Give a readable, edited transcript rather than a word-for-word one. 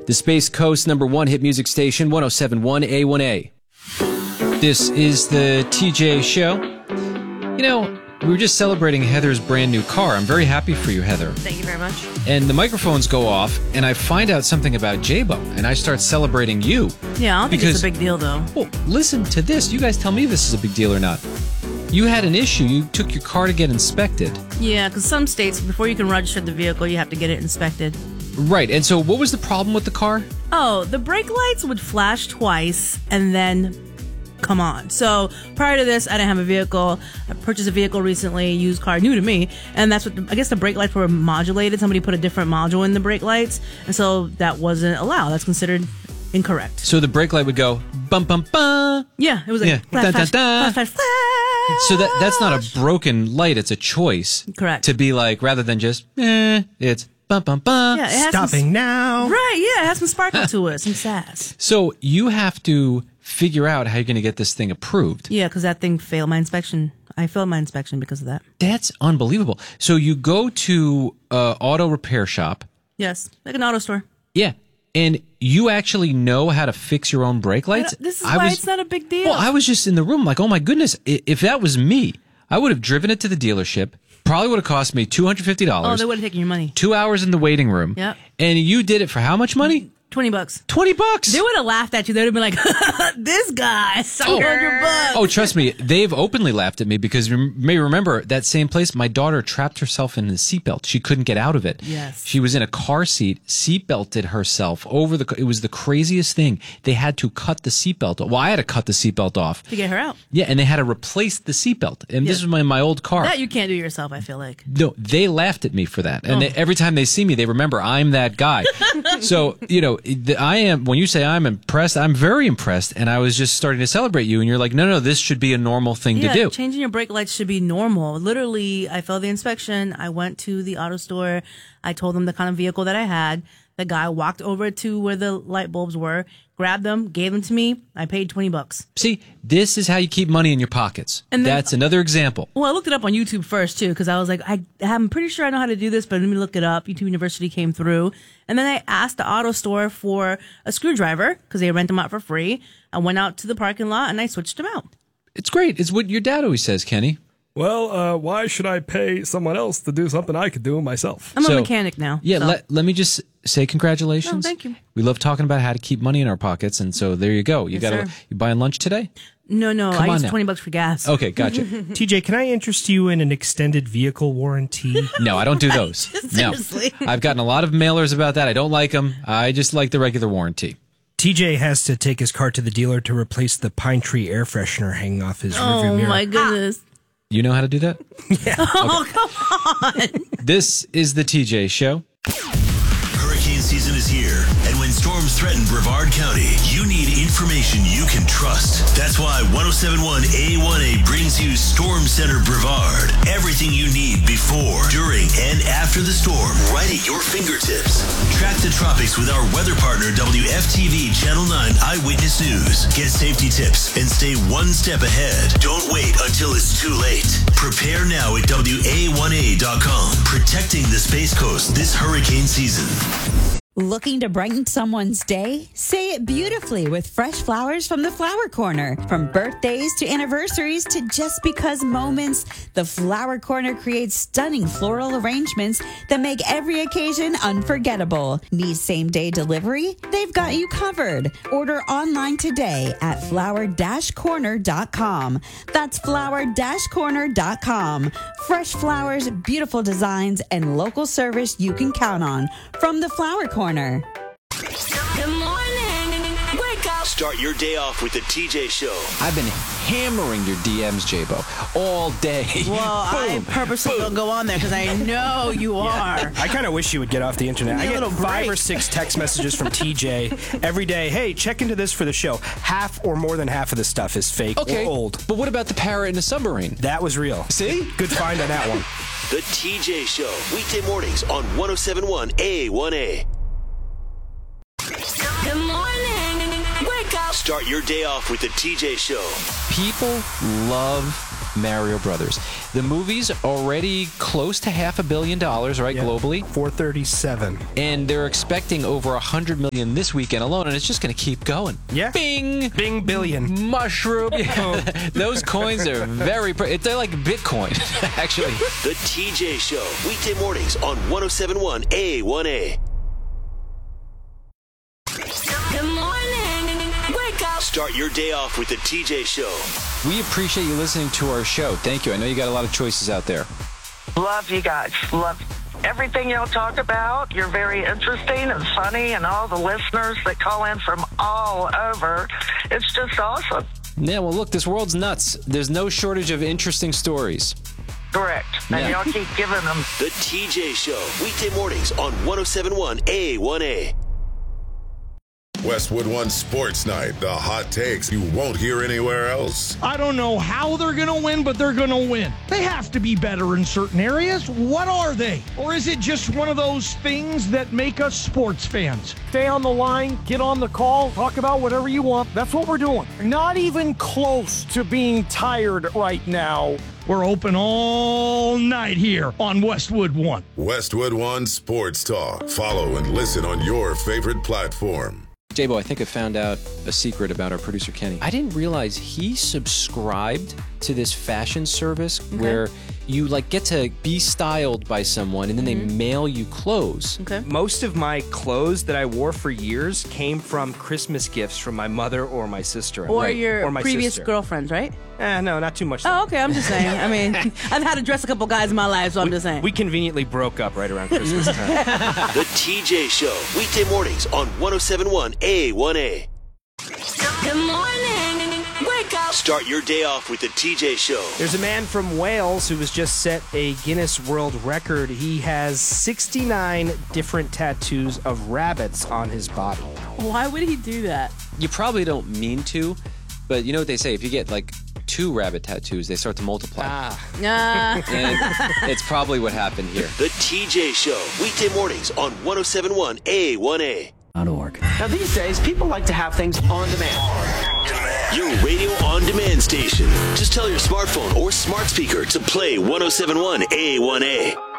The Space Coast #1 hit music station, 107.1 A1A. This is the TJ Show. You know, we were just celebrating Heather's brand new car. I'm very happy for you, Heather. Thank you very much. And the microphones go off, and I find out something about J-Bo, and I start celebrating you. Yeah, I don't think it's a big deal, though. Well, listen to this. You guys tell me if this is a big deal or not. You had an issue. You took your car to get inspected. Yeah, because some states, before you can register the vehicle, you have to get it inspected. Right. And so what was the problem with the car? Oh, the brake lights would flash twice and then come on. So prior to this, I didn't have a vehicle. I purchased a vehicle recently, used car, new to me. And that's what, I guess the brake lights were modulated. Somebody put a different module in the brake lights. And so that wasn't allowed. That's considered incorrect. So the brake light would go, bum, bum, bum. Yeah, it was like flash, flash, flash, flash, flash. So that's not a broken light. It's a choice. Correct. To be like, rather than just, it's bum, bum, bum. Yeah, it has stopping now. Right, yeah, it has some sparkle to it, some sass. So you have to figure out how you're going to get this thing approved. Yeah, because that thing failed my inspection. I failed my inspection because of that. That's unbelievable. So you go to auto repair shop. Yes, like an auto store. Yeah. And you actually know how to fix your own brake lights? This is why it's not a big deal. Well, I was just in the room like, oh my goodness, if that was me, I would have driven it to the dealership. Probably would have cost me $250. Oh, they would have taken your money. 2 hours in the waiting room. Yep. And you did it for how much money? $20. $20. They would have laughed at you. They would have been like, this guy, $100. Oh, trust me. They've openly laughed at me because you may remember that same place. My daughter trapped herself in the seatbelt. She couldn't get out of it. Yes. She was in a car seat, seatbelted herself over it was the craziest thing. They had to cut the seatbelt off. Well, I had to cut the seatbelt off. To get her out. Yeah, and they had to replace the seatbelt. And this was my old car. That you can't do yourself, I feel like. No, they laughed at me for that. And every time they see me, they remember I'm that guy. So, you know, when you say I'm impressed, I'm very impressed. And I was just starting to celebrate you. And you're like, no, this should be a normal thing to do. Changing your brake lights should be normal. Literally, I failed the inspection. I went to the auto store. I told them the kind of vehicle that I had. The guy walked over to where the light bulbs were, grabbed them, gave them to me. I paid $20. See, this is how you keep money in your pockets. And that's another example. Well, I looked it up on YouTube first, too, because I was like, I'm pretty sure I know how to do this, but let me look it up. YouTube University came through. And then I asked the auto store for a screwdriver because they rent them out for free. I went out to the parking lot and I switched them out. It's great. It's what your dad always says, Kenny. Well, why should I pay someone else to do something I could do myself? I'm a mechanic now. Yeah, so. Let me just say congratulations. Oh, thank you. We love talking about how to keep money in our pockets, and so there you go. You buying lunch today? No, I used $20 for gas. Okay, gotcha. TJ, can I interest you in an extended vehicle warranty? No, I don't do those. Seriously. No. I've gotten a lot of mailers about that. I don't like them. I just like the regular warranty. TJ has to take his car to the dealer to replace the pine tree air freshener hanging off his rearview mirror. Oh, my goodness. You know how to do that? Yeah. Oh, come on. This is the TJ Show. Hurricane season is here, and when storms threaten Brevard County, you need information you can trust. That's why 107.1 A1A brings you Storm Center Brevard. Everything you need before, during, and after the storm, right at your fingertips. Track the tropics with our weather partner, WFTV Channel 9 Eyewitness News. Get safety tips and stay one step ahead. Don't wait until it's too late. Prepare now at WA1A.com. Protecting the Space Coast this hurricane season. Looking to brighten someone's day? Say it beautifully with fresh flowers from the Flower Corner. From birthdays to anniversaries to just because moments, the Flower Corner creates stunning floral arrangements that make every occasion unforgettable. Need same-day delivery? They've got you covered. Order online today at flower-corner.com. That's flower-corner.com. Fresh flowers, beautiful designs, and local service you can count on from the Flower Corner. Good morning. Wake up. Start your day off with the TJ Show. I've been hammering your DMs, J-Bo, all day. Well, I purposely don't go on there because I know you are. I kind of wish you would get off the internet. I get 5 or 6 text messages from TJ every day. Hey, check into this for the show. Half or more than half of the stuff is fake or old. But what about the parrot in the submarine? That was real. See? Good find on that one. The TJ Show. Weekday mornings on 107.1 A1A. Good morning. Wake up. Start your day off with the TJ Show. People love Mario Brothers. The movie's already close to $500 million, right, globally? 437. And they're expecting over $100 million this weekend alone, and it's just going to keep going. Yeah. Bing! Bing billion. Mushroom. Yeah. Those coins are very... They're like Bitcoin, actually. The TJ Show, weekday mornings on 107.1 A1A. Good morning. Wake up. Start your day off with the TJ Show. We appreciate you listening to our show. Thank you. I know you got a lot of choices out there. Love you guys. Love everything y'all talk about. You're very interesting and funny, and all the listeners that call in from all over. It's just awesome. Yeah, well, look, this world's nuts. There's no shortage of interesting stories. Correct. And y'all keep giving them. The TJ Show, weekday mornings on 107.1 A1A. Westwood One Sports Night, the hot takes you won't hear anywhere else. I don't know how they're going to win, but they're going to win. They have to be better in certain areas. What are they? Or is it just one of those things that make us sports fans? Stay on the line, get on the call, talk about whatever you want. That's what we're doing. Not even close to being tired right now. We're open all night here on Westwood One. Westwood One Sports Talk. Follow and listen on your favorite platform. J-Bo, I think I found out a secret about our producer, Kenny. I didn't realize he subscribed to this fashion service where you get to be styled by someone and then they mail you clothes. Okay. Most of my clothes that I wore for years came from Christmas gifts from my mother or my sister. Or your my previous sister. girlfriends, right? No, not too much. Oh, okay. I'm just saying. I mean, I've had to dress a couple guys in my life, so I'm just saying. We conveniently broke up right around Christmas time. The TJ Show, weekday mornings on 107.1 A1A. Good morning. Wake up. Start your day off with the TJ Show. There's a man from Wales who has just set a Guinness World Record. He has 69 different tattoos of rabbits on his body. Why would he do that? You probably don't mean to, but you know what they say, if you get 2 rabbit tattoos, they start to multiply. And it's probably what happened here. The TJ Show, weekday mornings on 107.1 A1A. Now, these days, people like to have things on demand. Your radio on demand station. Just tell your smartphone or smart speaker to play 107.1 A1A.